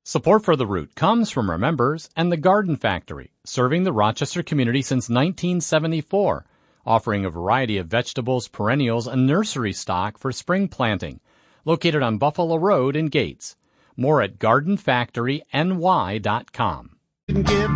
Support for The Root comes from our members and the Garden Factory, serving the Rochester community since 1974, offering a variety of vegetables, perennials, and nursery stock for spring planting. Located on Buffalo Road in Gates. More at gardenfactoryny.com. Give